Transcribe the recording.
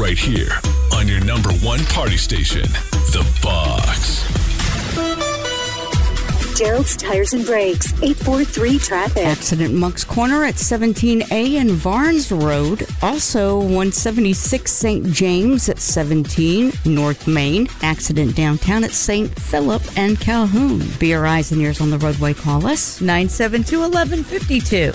right here on your number one party station, The Box. Gerald's Tires and Brakes, 843 traffic. Accident Monk's Corner at 17A and Varnes Road. Also 176 St. James at 17 North Main. Accident downtown at St. Philip and Calhoun. Be your eyes and ears on the roadway. Call us 972-1152.